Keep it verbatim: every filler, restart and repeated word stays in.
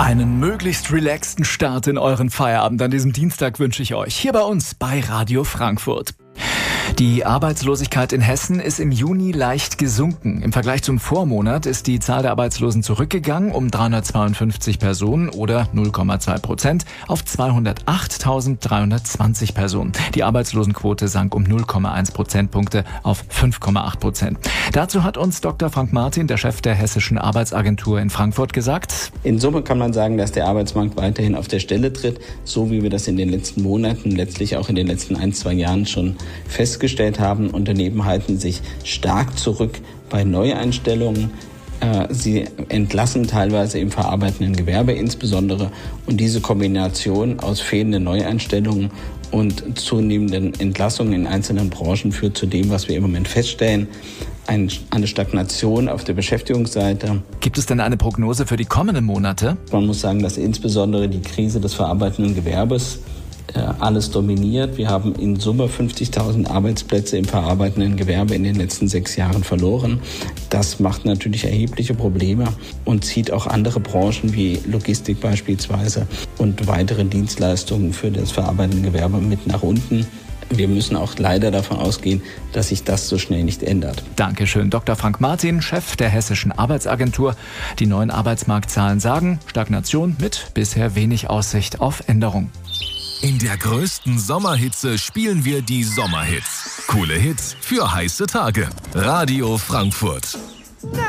Einen möglichst relaxten Start in euren Feierabend an diesem Dienstag wünsche ich euch hier bei uns bei Radio Frankfurt. Die Arbeitslosigkeit in Hessen ist im Juni leicht gesunken. Im Vergleich zum Vormonat ist die Zahl der Arbeitslosen zurückgegangen um dreihundertzweiundfünfzig Personen oder null Komma zwei Prozent auf zweihundertachttausenddreihundertzwanzig Personen. Die Arbeitslosenquote sank um null Komma eins Prozentpunkte auf fünf Komma acht Prozent. Dazu hat uns Doktor Frank Martin, der Chef der Hessischen Arbeitsagentur in Frankfurt, gesagt: In Summe kann man sagen, dass der Arbeitsmarkt weiterhin auf der Stelle tritt, so wie wir das in den letzten Monaten, letztlich auch in den letzten ein, zwei Jahren schon festgestellt haben. Unternehmen halten sich stark zurück bei Neueinstellungen. Sie entlassen teilweise im verarbeitenden Gewerbe insbesondere. Und diese Kombination aus fehlenden Neueinstellungen und zunehmenden Entlassungen in einzelnen Branchen führt zu dem, was wir im Moment feststellen: eine Stagnation auf der Beschäftigungsseite. Gibt es denn eine Prognose für die kommenden Monate? Man muss sagen, dass insbesondere die Krise des verarbeitenden Gewerbes alles dominiert. Wir haben in Summe fünfzigtausend Arbeitsplätze im verarbeitenden Gewerbe in den letzten sechs Jahren verloren. Das macht natürlich erhebliche Probleme und zieht auch andere Branchen wie Logistik beispielsweise und weitere Dienstleistungen für das verarbeitende Gewerbe mit nach unten. Wir müssen auch leider davon ausgehen, dass sich das so schnell nicht ändert. Dankeschön, Doktor Frank Martin, Chef der Hessischen Arbeitsagentur. Die neuen Arbeitsmarktzahlen sagen Stagnation mit bisher wenig Aussicht auf Änderung. In der größten Sommerhitze spielen wir die Sommerhits. Coole Hits für heiße Tage. Radio Frankfurt.